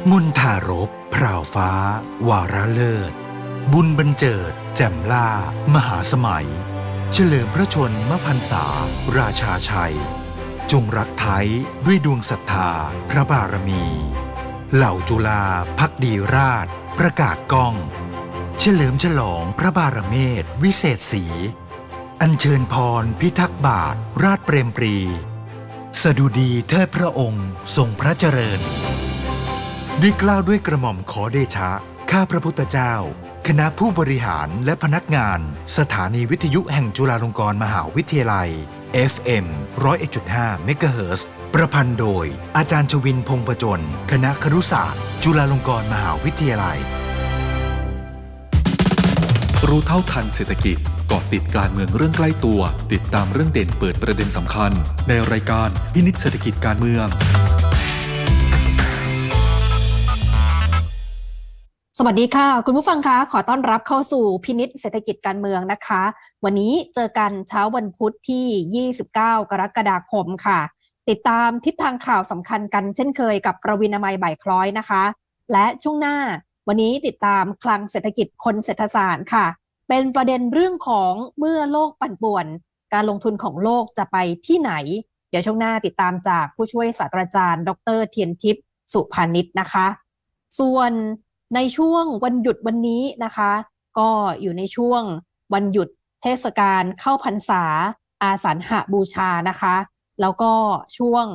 มนทารบพราวฟ้าวาระเลิศบุญบันเจิดแจ่มล่ามหาสมัยเฉลิมพระชนมพรรษาราชาชัยจงรักไทยด้วยดวงศรัทธาพระบารมีเหล่าจุฬาภักดีราชประกาศก้องเฉลิมฉลองพระบารเมศวิเศษศรีอัญเชิญพรพิทักษ์บาทราชเปรมปรีสดุดีเทิดพระองค์ทรงพระเจริญด้วยเกล้าด้วยกระหม่อมขอเดชะข้าพระพุทธเจ้าคณะผู้บริหารและพนักงานสถานีวิทยุแห่งจุฬาลงกรณ์มหาวิทยาลัย FM 101.5 เมกะเฮิรตซ์ประพันธ์โดยอาจารย์ชวินพงษ์ประจนคณะครุศาสตร์จุฬาลงกรณ์มหาวิทยาลัยรู้เท่าทันเศรษฐกิจเกาะติดการเมืองเรื่องใกล้ตัวติดตามเรื่องเด่นเปิดประเด็นสำคัญในรายการพินิจเศรษฐกิจการเมืองสวัสดีค่ะคุณผู้ฟังคะขอต้อนรับเข้าสู่พินิจเศรษฐกิจการเมืองนะคะวันนี้เจอกันเช้าวันพุธที่29กรกฎาคมค่ะติดตามทิศทางข่าวสำคัญกันเช่นเคยกับประวินามัยบ่ายคล้อยนะคะและช่วงหน้าวันนี้ติดตามคลังเศรษฐกิจคนเศรษฐศาสตร์ค่ะเป็นประเด็นเรื่องของเมื่อโลกปั่นป่วนการลงทุนของโลกจะไปที่ไหนเดี๋ยวช่วงหน้าติดตามจากผู้ช่วยศาสตราจารย์ดร.เทียนทิพย์สุภานิชนะคะส่วนในช่วงวันหยุดวันนี้นะคะก็อยู่ในช่วงวันหยุดเทศกาลเข้าพรรษาอาสันหบูชานะคะแล้วก็ช่วง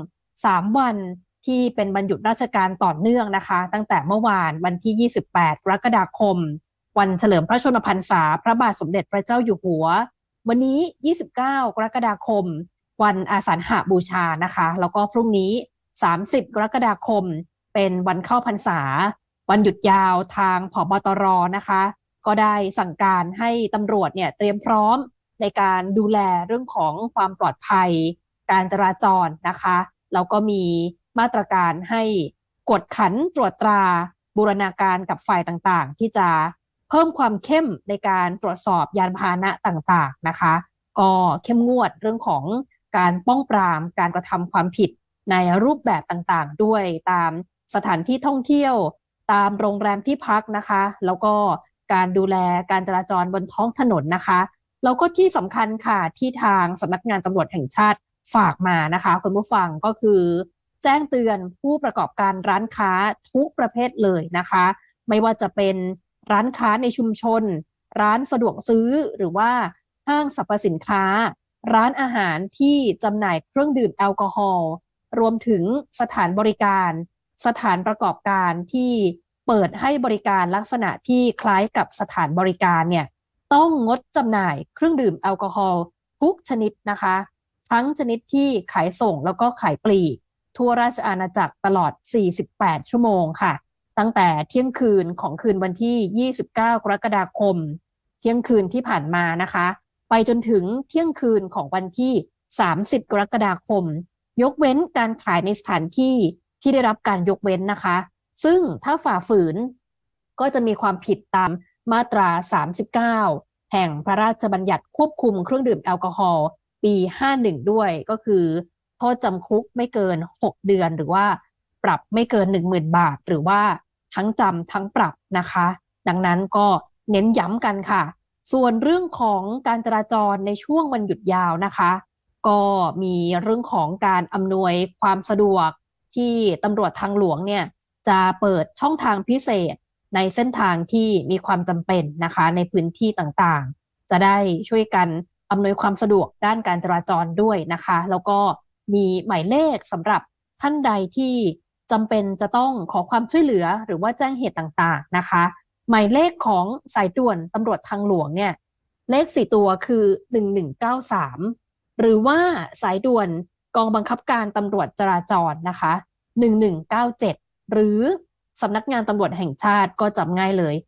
3วันที่เป็นวันหยุดราชการต่อเนื่องนะคะตั้งแต่เมื่อวานวันที่28กรกฎาคมวันเฉลิมพระชนมพรรษาพระบาทสมเด็จพระเจ้าอยู่หัววันนี้29กรกฎาคมวันอาสันหบูชานะคะแล้วก็พรุ่งนี้30กรกฎาคมเป็นวันเข้าพรรษาวันหยุดยาวทางผบตรนะคะก็ได้สั่งการให้ตำรวจเนี่ยเตรียมพร้อมในการดูแลเรื่องของความปลอดภัยการจราจรนะคะแล้วก็มีมาตรการให้กวดขันตรวจตราบูรณาการกับฝ่ายต่างๆที่จะเพิ่มความเข้มในการตรวจสอบยานพาหนะต่างๆนะคะก็เข้มงวดเรื่องของการป้องปรามการกระทำความผิดในรูปแบบต่างๆด้วยตามสถานที่ท่องเที่ยวตามโรงแรมที่พักนะคะแล้วก็การดูแลการจราจรบนท้องถนนนะคะแล้วก็ที่สำคัญค่ะที่ทางสำนักงานตำรวจแห่งชาติฝากมานะคะคุณผู้ฟังก็คือแจ้งเตือนผู้ประกอบการร้านค้าทุกประเภทเลยนะคะไม่ว่าจะเป็นร้านค้าในชุมชนร้านสะดวกซื้อหรือว่าห้างสรรพสินค้าร้านอาหารที่จำหน่ายเครื่องดื่มแอลกอฮอล์รวมถึงสถานบริการสถานประกอบการที่เปิดให้บริการลักษณะที่คล้ายกับสถานบริการเนี่ยต้องงดจำหน่ายเครื่องดื่มแอลกอฮอล์ทุกชนิดนะคะทั้งชนิดที่ขายส่งแล้วก็ขายปลีกทั่วราชอาณาจักรตลอด48ชั่วโมงค่ะตั้งแต่เที่ยงคืนของคืนวันที่29กรกฎาคมเที่ยงคืนที่ผ่านมานะคะไปจนถึงเที่ยงคืนของวันที่30กรกฎาคมยกเว้นการขายในสถานที่ที่ได้รับการยกเว้นนะคะซึ่งถ้าฝ่าฝืนก็จะมีความผิดตามมาตรา39แห่งพระราชบัญญัติควบคุมเครื่องดื่มแอลกอฮอล์ปี51ด้วยก็คือโทษจำคุกไม่เกิน6เดือนหรือว่าปรับไม่เกิน 10,000 บาทหรือว่าทั้งจำทั้งปรับนะคะดังนั้นก็เน้นย้ำกันค่ะส่วนเรื่องของการจราจรในช่วงวันหยุดยาวนะคะก็มีเรื่องของการอำนวยความสะดวกที่ตำรวจทางหลวงเนี่ยจะเปิดช่องทางพิเศษในเส้นทางที่มีความจำเป็นนะคะในพื้นที่ต่างๆจะได้ช่วยกันอำนวยความสะดวกด้านการจราจรด้วยนะคะแล้วก็มีหมายเลขสำหรับท่านใดที่จำเป็นจะต้องขอความช่วยเหลือหรือว่าแจ้งเหตุต่างๆนะคะหมายเลขของสายด่วนตำรวจทางหลวงเนี่ยเลข4ตัวคือ1193หรือว่าสายด่วนกองบังคับการตำรวจจราจรนะคะ1197หรือสำนักงานตำรวจแห่งชาติก็จำง่ายเลย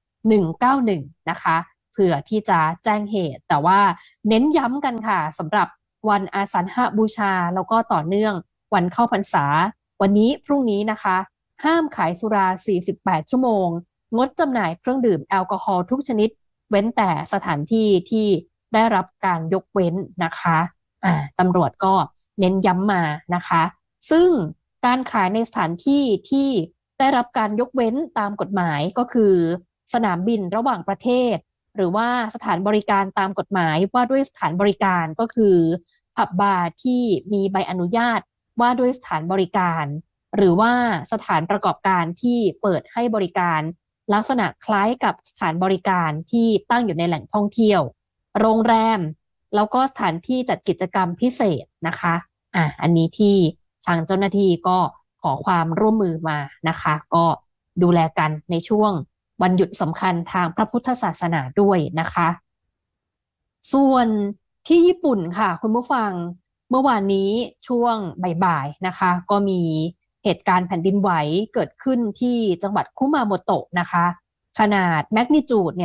191นะคะเผื่อที่จะแจ้งเหตุแต่ว่าเน้นย้ำกันค่ะสำหรับวันอาสันหบูชาแล้วก็ต่อเนื่องวันเข้าพรรษาวันนี้พรุ่งนี้นะคะห้ามขายสุรา48ชั่วโมงงดจำหน่ายเครื่องดื่มแอลกอฮอล์ทุกชนิดเว้นแต่สถานที่ที่ได้รับการยกเว้นนะคะตำรวจก็เน้นย้ำมานะคะซึ่งการขายในสถานที่ที่ได้รับการยกเว้นตามกฎหมายก็คือสนามบินระหว่างประเทศหรือว่าสถานบริการตามกฎหมายว่าด้วยสถานบริการก็คือผับบาร์ที่มีใบอนุญาตว่าด้วยสถานบริการหรือว่าสถานประกอบการที่เปิดให้บริการลักษณะคล้ายกับสถานบริการที่ตั้งอยู่ในแหล่งท่องเที่ยวโรงแรมแล้วก็สถานที่จัดกิจกรรมพิเศษนะคะอันนี้ที่ทางเจ้าหน้าที่ก็ขอความร่วมมือมานะคะก็ดูแลกันในช่วงวันหยุดสำคัญทางพระพุทธศาสนาด้วยนะคะส่วนที่ญี่ปุ่นค่ะคุณผู้ฟังเมื่อวานนี้ช่วงบ่ายๆนะคะก็มีเหตุการณ์แผ่นดินไหวเกิดขึ้นที่จังหวัดคุมาโมโตะนะคะขนาดแมกนิจูดเนี่ย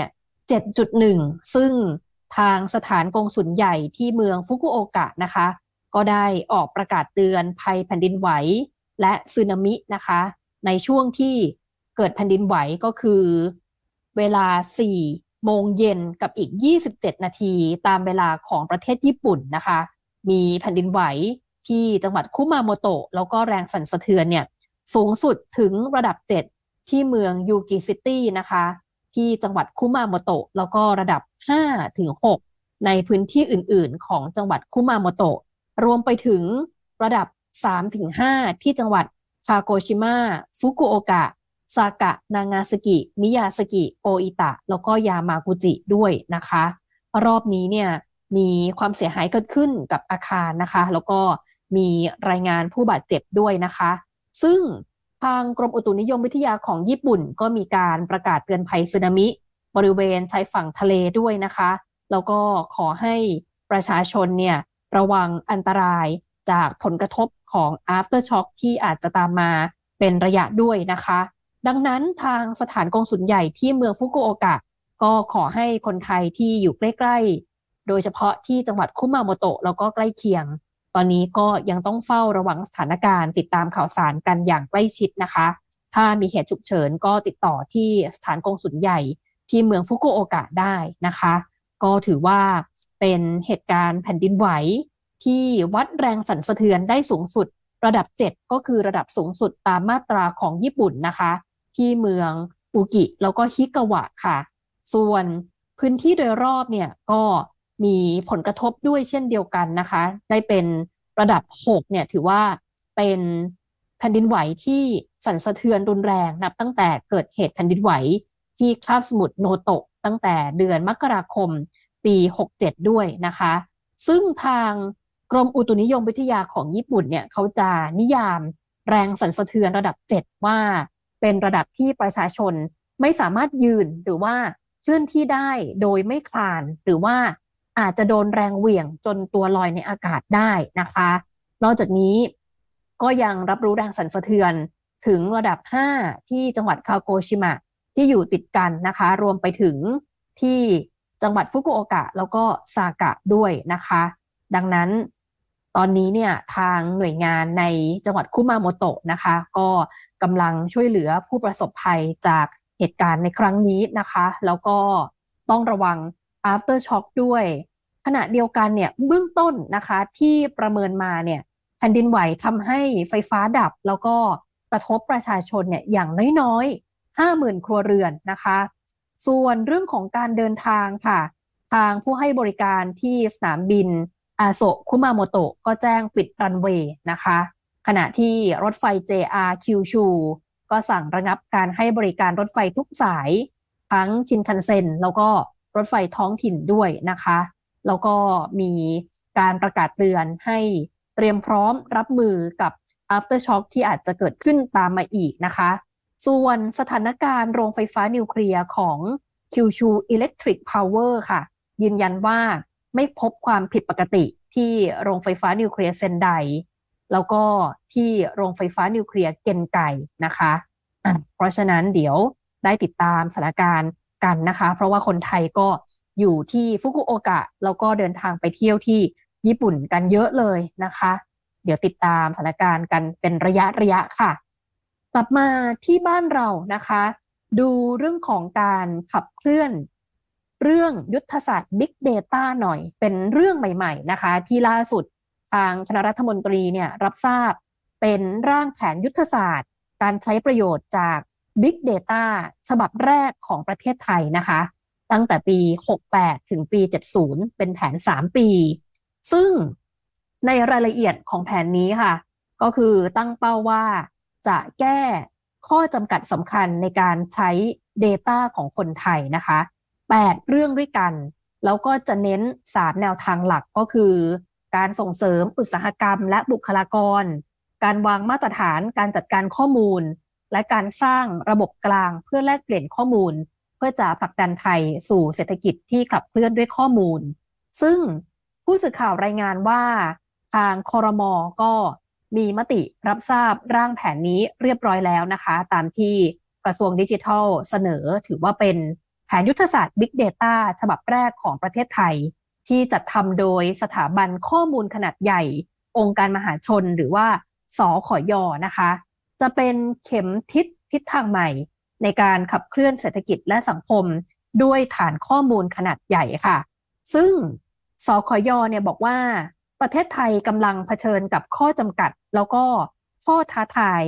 7.1 ซึ่งทางสถานกงสุลใหญ่ที่เมืองฟุกุโอกะนะคะก็ได้ออกประกาศเตือนภัยแผ่นดินไหวและสึนามินะคะในช่วงที่เกิดแผ่นดินไหวก็คือเวลา 4 โมงเย็นกับอีก 27 นาทีตามเวลาของประเทศญี่ปุ่นนะคะมีแผ่นดินไหวที่จังหวัดคุมาโมโตะแล้วก็แรงสั่นสะเทือนเนี่ยสูงสุดถึงระดับ 7 ที่เมืองยูกิซิตี้นะคะที่จังหวัดคุมาโมโตะแล้วก็ระดับ 5 ถึง 6 ในพื้นที่อื่นๆของจังหวัดคุมาโมโตะรวมไปถึงระดับ 3 ถึง 5 ที่จังหวัดคาโกชิมะฟุกุโอกะซากะนางาซากิมิยาซากิโออิตะแล้วก็ยามากุจิด้วยนะคะรอบนี้เนี่ยมีความเสียหายเกิดขึ้นกับอาคารนะคะแล้วก็มีรายงานผู้บาดเจ็บด้วยนะคะซึ่งทางกรมอุตุนิยมวิทยาของญี่ปุ่นก็มีการประกาศเตือนภัยสึนามิบริเวณชายฝั่งทะเลด้วยนะคะแล้วก็ขอให้ประชาชนเนี่ยระวังอันตรายจากผลกระทบของ after shock ที่อาจจะตามมาเป็นระยะด้วยนะคะดังนั้นทางสถานกงสุลใหญ่ที่เมืองฟุกุโอกะก็ขอให้คนไทยที่อยู่ใกล้ๆโดยเฉพาะที่จังหวัดคุมาโมโตะแล้วก็ใกล้เคียงตอนนี้ก็ยังต้องเฝ้าระวังสถานการณ์ติดตามข่าวสารกันอย่างใกล้ชิดนะคะถ้ามีเหตุฉุกเฉินก็ติดต่อที่สถานกงสุลใหญ่ที่เมืองฟุกุโอกะได้นะคะก็ถือว่าเป็นเหตุการณ์แผ่นดินไหวที่วัดแรงสั่นสะเทือนได้สูงสุดระดับ 7 ก็คือระดับสูงสุดตามมาตราของญี่ปุ่นนะคะที่เมืองอุกิแล้วก็ฮิกาวะค่ะส่วนพื้นที่โดยรอบเนี่ยก็มีผลกระทบด้วยเช่นเดียวกันนะคะได้เป็นระดับ 6 เนี่ยถือว่าเป็นแผ่นดินไหวที่สั่นสะเทือนรุนแรงนับตั้งแต่เกิดเหตุแผ่นดินไหวที่คาบสมุทรโนโตะตั้งแต่เดือนมกราคมปี 67 ด้วยนะคะซึ่งทางกรมอุตุนิยมวิทยาของญี่ปุ่นเนี่ยเขาจะนิยามแรงสั่นสะเทือนระดับ 7 ว่าเป็นระดับที่ประชาชนไม่สามารถยืนหรือว่าเคลื่อนที่ได้โดยไม่คลานหรือว่าอาจจะโดนแรงเหวี่ยงจนตัวลอยในอากาศได้นะคะนอกจากนี้ก็ยังรับรู้แรงสั่นสะเทือนถึงระดับ 5 ที่จังหวัดคาโกชิมะที่อยู่ติดกันนะคะรวมไปถึงที่จังหวัดฟุกุโอกะแล้วก็ซากะด้วยนะคะดังนั้นตอนนี้เนี่ยทางหน่วยงานในจังหวัดคุมาโมโตะนะคะก็กำลังช่วยเหลือผู้ประสบภัยจากเหตุการณ์ในครั้งนี้นะคะแล้วก็ต้องระวัง after shock ด้วยขณะเดียวกันเนี่ยเบื้องต้นนะคะที่ประเมินมาเนี่ยแผ่นดินไหวทำให้ไฟฟ้าดับแล้วก็กระทบประชาชนเนี่ยอย่างน้อยๆ 50,000 ครัวเรือนนะคะส่วนเรื่องของการเดินทางค่ะทางผู้ให้บริการที่สนามบินอาโซะคุมาโมโตะก็แจ้งปิดรันเวย์นะคะขณะที่รถไฟ JR คิวชูก็สั่งระงับการให้บริการรถไฟทุกสายทั้งชินคันเซ็นแล้วก็รถไฟท้องถิ่นด้วยนะคะแล้วก็มีการประกาศเตือนให้เตรียมพร้อมรับมือกับ after shock ที่อาจจะเกิดขึ้นตามมาอีกนะคะส่วนสถานการณ์โรงไฟฟ้านิวเคลียร์ของคิวชูอิเล็กทริกพาวเวอร์ค่ะยืนยันว่าไม่พบความผิดปกติที่โรงไฟฟ้านิวเคลียร์เซนไดแล้วก็ที่โรงไฟฟ้านิวเคลียร์เกนไกนะคะเพราะฉะนั้นเดี๋ยวได้ติดตามสถานการณ์กันนะคะเพราะว่าคนไทยก็อยู่ที่ฟุกุโอกะแล้วก็เดินทางไปเที่ยวที่ญี่ปุ่นกันเยอะเลยนะคะเดี๋ยวติดตามสถานการณ์กันเป็นระยะค่ะกลับมาที่บ้านเรานะคะดูเรื่องของการขับเคลื่อนเรื่องยุทธศาสตร์ Big Data หน่อยเป็นเรื่องใหม่ๆนะคะที่ล่าสุดทางคณะรัฐมนตรีเนี่ยรับทราบเป็นร่างแผนยุทธศาสตร์การใช้ประโยชน์จาก Big Data ฉบับแรกของประเทศไทยนะคะตั้งแต่ปี 68 ถึงปี 70 เป็นแผน 3 ปี ซึ่งในรายละเอียดของแผนนี้ค่ะก็คือตั้งเป้าว่าจะแก้ข้อจำกัดสำคัญในการใช้ Data ของคนไทยนะคะ8 เรื่องด้วยกันแล้วก็จะเน้น3แนวทางหลักก็คือการส่งเสริมอุตสาหกรรมและบุคลากรการวางมาตรฐานการจัดการข้อมูลและการสร้างระบบกลางเพื่อแลกเปลี่ยนข้อมูลเพื่อจะผลักดันไทยสู่เศรษฐกิจที่ขับเคลื่อนด้วยข้อมูลซึ่งผู้สื่อข่าวรายงานว่าทางครม.ก็มีมติรับทราบร่างแผนนี้เรียบร้อยแล้วนะคะตามที่กระทรวงดิจิทัลเสนอถือว่าเป็นแผนยุทธศาสตร์ Big Data ฉบับแรกของประเทศไทยที่จัดทำโดยสถาบันข้อมูลขนาดใหญ่องค์การมหาชนหรือว่าสขย.นะคะจะเป็นเข็มทิศทางใหม่ในการขับเคลื่อนเศรษฐกิจและสังคมด้วยฐานข้อมูลขนาดใหญ่ค่ะซึ่งสขย.เนี่ยบอกว่าประเทศไทยกำลังเผชิญกับข้อจำกัดแล้วก็ข้อท้าทาย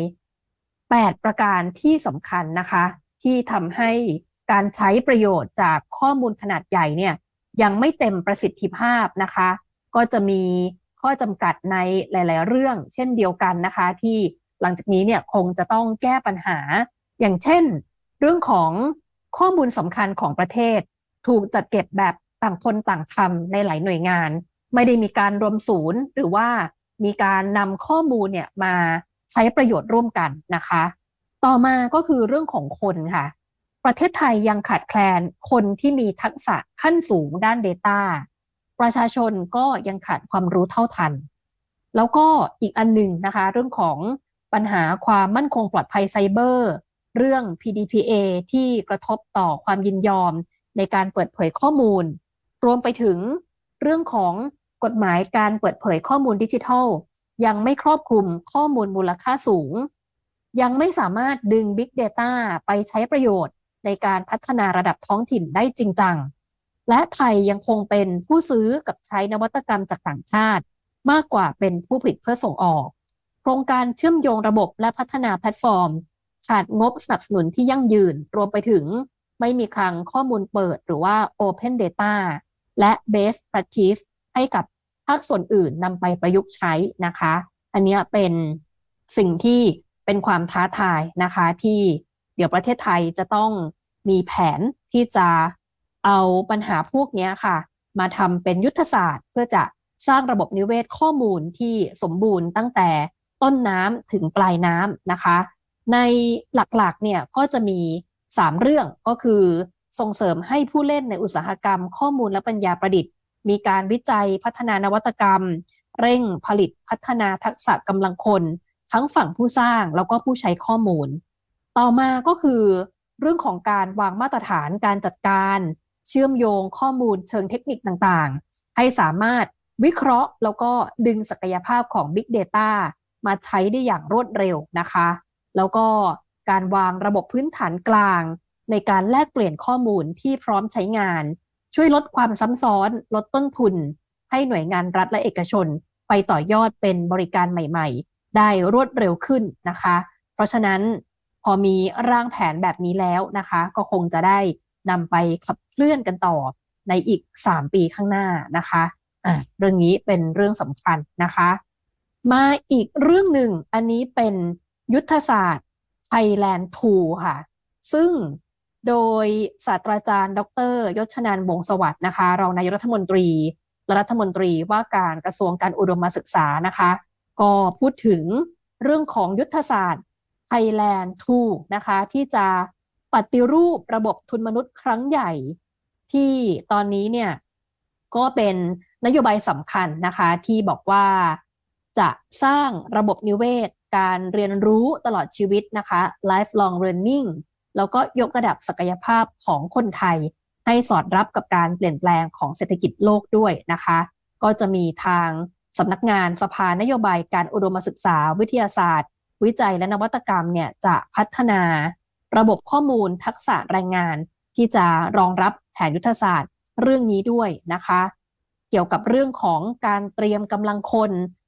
8 ประการที่สำคัญนะคะที่ทำให้การใช้ประโยชน์จากข้อมูลขนาดใหญ่เนี่ยยังไม่เต็มประสิทธิภาพนะคะก็จะมีข้อจำกัดในหลายๆเรื่องเช่นเดียวกันนะคะที่หลังจากนี้เนี่ยคงจะต้องแก้ปัญหาอย่างเช่นเรื่องของข้อมูลสำคัญของประเทศถูกจัดเก็บแบบต่างคนต่างทำในหลายหน่วยงานไม่ได้มีการรวมศูนย์หรือว่ามีการนำข้อมูลเนี่ยมาใช้ประโยชน์ร่วมกันนะคะต่อมาก็คือเรื่องของคนค่ะประเทศไทยยังขาดแคลนคนที่มีทักษะขั้นสูงด้าน Data ประชาชนก็ยังขาดความรู้เท่าทันแล้วก็อีกอันหนึ่งนะคะเรื่องของปัญหาความมั่นคงปลอดภัยไซเบอร์เรื่อง PDPA ที่กระทบต่อความยินยอมในการเปิดเผยข้อมูลรวมไปถึงเรื่องของกฎหมายการเปิดเผยข้อมูลดิจิทัลยังไม่ครอบคลุมข้อมูลมูลค่าสูงยังไม่สามารถดึง Big Data ไปใช้ประโยชน์ในการพัฒนาระดับท้องถิ่นได้จริงจังและไทยยังคงเป็นผู้ซื้อกับใช้นวัตกรรมจากต่างชาติมากกว่าเป็นผู้ผลิตเพื่อส่งออกโครงการเชื่อมโยงระบบและพัฒนาแพลตฟอร์มขาดงบสนับสนุนที่ยั่งยืนรวมไปถึงไม่มีคลังข้อมูลเปิดหรือว่า Open Data และ Best Practice ให้กับภาคส่วนอื่นนำไปประยุกต์ใช้นะคะอันนี้เป็นสิ่งที่เป็นความท้าทายนะคะที่เดี๋ยวประเทศไทยจะต้องมีแผนที่จะเอาปัญหาพวกนี้ค่ะมาทำเป็นยุทธศาสตร์เพื่อจะสร้างระบบนิเวศข้อมูลที่สมบูรณ์ตั้งแต่ต้นน้ำถึงปลายน้ำนะคะในหลักๆเนี่ยก็จะมี3 เรื่องก็คือส่งเสริมให้ผู้เล่นในอุตสาหกรรมข้อมูลและปัญญาประดิษฐ์มีการวิจัยพัฒนานวัตกรรมเร่งผลิตพัฒนาทักษะกำลังคนทั้งฝั่งผู้สร้างแล้วก็ผู้ใช้ข้อมูลต่อมาก็คือเรื่องของการวางมาตรฐานการจัดการเชื่อมโยงข้อมูลเชิงเทคนิคต่างๆให้สามารถวิเคราะห์แล้วก็ดึงศักยภาพของ Big Data มาใช้ได้อย่างรวดเร็วนะคะแล้วก็การวางระบบพื้นฐานกลางในการแลกเปลี่ยนข้อมูลที่พร้อมใช้งานช่วยลดความซ้ำซ้อนลดต้นทุนให้หน่วยงานรัฐและเอกชนไปต่อยอดเป็นบริการใหม่ๆได้รวดเร็วขึ้นนะคะเพราะฉะนั้นพอมีร่างแผนแบบนี้แล้วนะคะก็คงจะได้นำไปขับเคลื่อนกันต่อในอีก3 ปีข้างหน้านะคะเรื่องนี้เป็นเรื่องสำคัญนะคะมาอีกเรื่องหนึ่งอันนี้เป็นยุทธศาสตร์ Thailand 2 ค่ะซึ่งโดยศาสตราจารย์ดร.ยศนันท์ วงศ์สวัสดิ์นะคะรองนายกรัฐมนตรีและรัฐมนตรีว่าการกระทรวงการอุดมศึกษานะคะก็พูดถึงเรื่องของยุทธศาสตร์ Thailand 2 นะคะที่จะปฏิรูประบบทุนมนุษย์ครั้งใหญ่ที่ตอนนี้เนี่ยก็เป็นนโยบายสำคัญนะคะที่บอกว่าจะสร้างระบบนิเวศการเรียนรู้ตลอดชีวิตนะคะ lifelong learning แล้วก็ยกระดับศักยภาพของคนไทยให้สอดรับกับการเปลี่ยนแปลงของเศรษฐกิจโลกด้วยนะคะก็จะมีทางสำนักงานสภานโยบายการอุดมศึกษาวิทยาศาสตร์วิจัยและนวัตกรรมเนี่ยจะพัฒนาระบบข้อมูลทักษะแรงงานที่จะรองรับแผนยุทธศาสตร์เรื่องนี้ด้วยนะคะเกี่ยวกับเรื่องของการเตรียมกำลังคน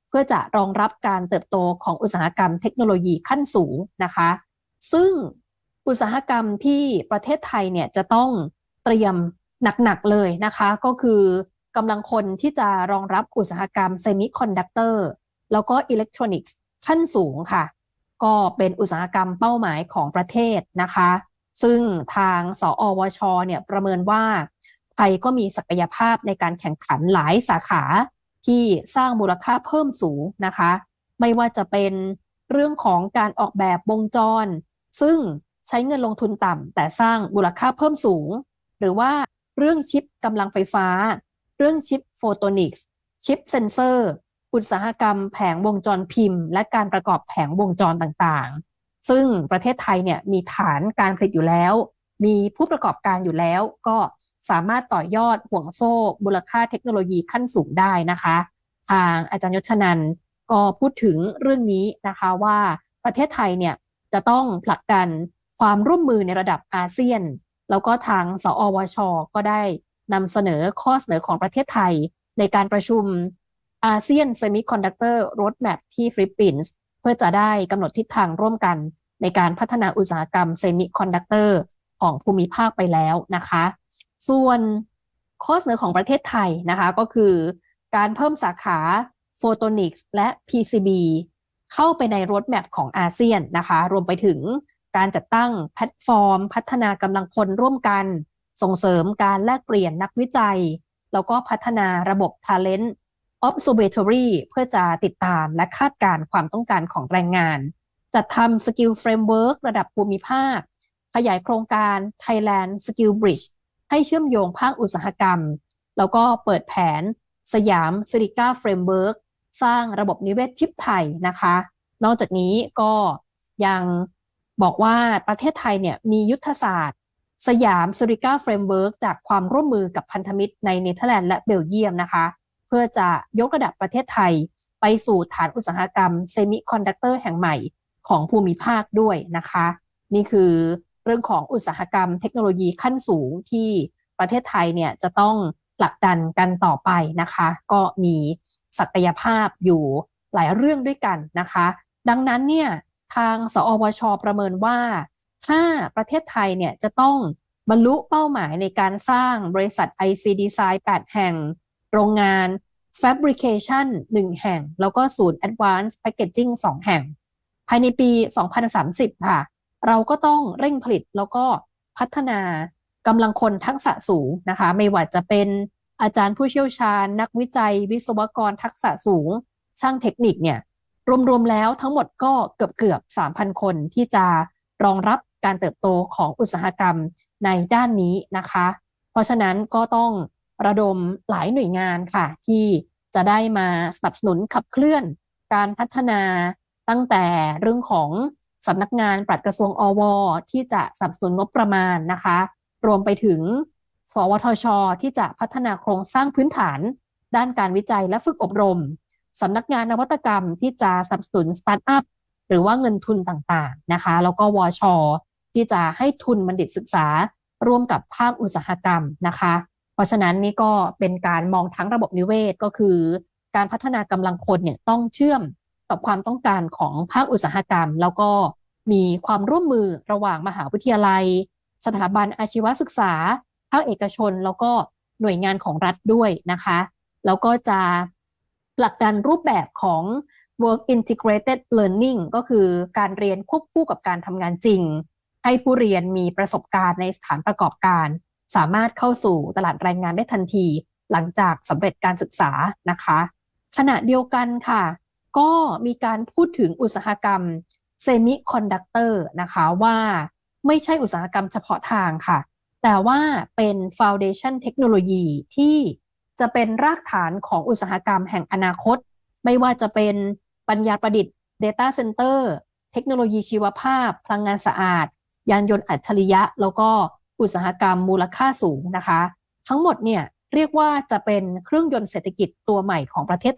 เพื่อจะรองรับการเติบโตของอุตสาหกรรมเทคโนโลยีขั้นสูงนะคะซึ่งอุตสาหกรรมที่ประเทศไทยเนี่ยจะต้องเตรียมหนักๆเลยนะคะก็คือกำลังคนที่จะรองรับอุตสาหกรรมเซมิคอนดักเตอร์แล้วก็อิเล็กทรอนิกส์ขั้นสูงค่ะก็เป็นอุตสาหกรรมเป้าหมายของประเทศนะคะซึ่งทางสอวชเนี่ยประเมินว่าไทยก็มีศักยภาพในการแข่งขันหลายสาขาที่สร้างมูลค่าเพิ่มสูงนะคะไม่ว่าจะเป็นเรื่องของการออกแบบวงจรซึ่งใช้เงินลงทุนต่ำแต่สร้างมูลค่าเพิ่มสูงหรือว่าเรื่องชิปกำลังไฟฟ้าเรื่องชิปโฟโตนิกส์ชิปเซนเซอร์อุตสาหกรรมแผงวงจรพิมพ์และการประกอบแผงวงจรต่างๆซึ่งประเทศไทยเนี่ยมีฐานการผลิตอยู่แล้วมีผู้ประกอบการอยู่แล้วก็สามารถต่อยอดห่วงโซ่มูลค่าเทคโนโลยีขั้นสูงได้นะคะทางอาจารย์ยศนันท์ก็พูดถึงเรื่องนี้นะคะว่าประเทศไทยเนี่ยจะต้องผลักดันความร่วมมือในระดับอาเซียนแล้วก็ทางสอวชก็ได้นำเสนอข้อเสนอของประเทศไทยในการประชุมอาเซียนเซมิคอนดักเตอร์โรดแมปที่ฟิลิปปินส์เพื่อจะได้กำหนดทิศทางร่วมกันในการพัฒนาอุตสาหกรรมเซมิคอนดักเตอร์ของภูมิภาคไปแล้วนะคะส่วนข้อเสนอของประเทศไทยนะคะก็คือการเพิ่มสาขาโฟโตนิกส์และ PCB เข้าไปในโรดแมปของอาเซียนนะคะรวมไปถึงการจัดตั้งแพลตฟอร์มพัฒนากำลังคนร่วมกันส่งเสริมการแลกเปลี่ยนนักวิจัยแล้วก็พัฒนาระบบ Talent Observatory เพื่อจะติดตามและคาดการณ์ความต้องการของแรงงานจัดทำ Skill Framework ระดับภูมิภาคขยายโครงการ Thailand Skill Bridge ให้เชื่อมโยงภาคอุตสาหกรรมแล้วก็เปิดแผนสยามซิลิก้าเฟรมเวิร์กสร้างระบบนิเวศชิปไทยนะคะนอกจากนี้ก็ยังบอกว่าประเทศไทยเนี่ยมียุทธศาสตร์สยามซิลิก้าเฟรมเวิร์กจากความร่วมมือกับพันธมิตรในเนเธอร์แลนด์และเบลเยียมนะคะเพื่อจะยกระดับประเทศไทยไปสู่ฐานอุตสาหกรรมเซมิคอนดักเตอร์แห่งใหม่ของภูมิภาคด้วยนะคะนี่คือเรื่องของอุตสาหกรรมเทคโนโลยีขั้นสูงที่ประเทศไทยเนี่ยจะต้องผลักดันกันต่อไปนะคะก็มีศักยภาพอยู่หลายเรื่องด้วยกันนะคะดังนั้นเนี่ยทางสอวชประเมินว่าถ้าประเทศไทยเนี่ยจะต้องบรรลุเป้าหมายในการสร้างบริษัท IC Design 8 แห่งโรงงาน Fabrication 1 แห่งแล้วก็ศูนย์ Advanced Packaging 2 แห่งภายในปี 2030 ค่ะเราก็ต้องเร่งผลิตแล้วก็พัฒนากำลังคนทักษะสูงนะคะไม่ว่าจะเป็นอาจารย์ผู้เชี่ยวชาญนักวิจัยวิศวกรทักษะสูงช่างเทคนิคเนี่ยรวมๆแล้วทั้งหมดก็เกือบ 3,000 คนที่จะรองรับการเติบโตของอุตสาหกรรมในด้านนี้นะคะเพราะฉะนั้นก็ต้องระดมหลายหน่วยงานค่ะที่จะได้มาสนับสนุนขับเคลื่อนการพัฒนาตั้งแต่เรื่องของสำนักงานปลัดกระทรวงอวที่จะสนับสนุนงบประมาณนะคะรวมไปถึงสวทช.ที่จะพัฒนาโครงสร้างพื้นฐานด้านการวิจัยและฝึกอบรมสำนักงานนวัตกรรมที่จะสนับสนุนสตาร์ทอัพหรือว่าเงินทุนต่างๆนะคะแล้วก็วช.ที่จะให้ทุนบัณฑิตศึกษาร่วมกับภาคอุตสาหกรรมนะคะเพราะฉะนั้นนี่ก็เป็นการมองทั้งระบบนิเวศก็คือการพัฒนากำลังคนเนี่ยต้องเชื่อมกับความต้องการของภาคอุตสาหกรรมแล้วก็มีความร่วมมือระหว่างมหาวิทยาลัยสถาบันอาชีวศึกษาภาคเอกชนแล้วก็หน่วยงานของรัฐด้วยนะคะแล้วก็จะผลักดันรูปแบบของ Work Integrated Learning ก็คือการเรียนควบคู่กับการทำงานจริงให้ผู้เรียนมีประสบการณ์ในสถานประกอบการสามารถเข้าสู่ตลาดแรงงานได้ทันทีหลังจากสำเร็จการศึกษานะคะขณะเดียวกันค่ะก็มีการพูดถึงอุตสาหกรรมเซมิคอนดักเตอร์นะคะว่าไม่ใช่อุตสาหกรรมเฉพาะทางค่ะแต่ว่าเป็น Foundation เทคโนโลยีที่จะเป็นรากฐานของอุตสาหกรรมแห่งอนาคตไม่ว่าจะเป็นปัญญาประดิษฐ์ Data Center เทคโนโลยีชีวภาพพลังงานสะอาดยานยนต์อัจฉริยะแล้วก็อุตสาหกรรมมูลค่าสูงนะคะทั้งหมดเนี่ยเรียกว่าจะเป็นเครื่องยนต์เศรษฐกิจตัวใหม่ของประเทศ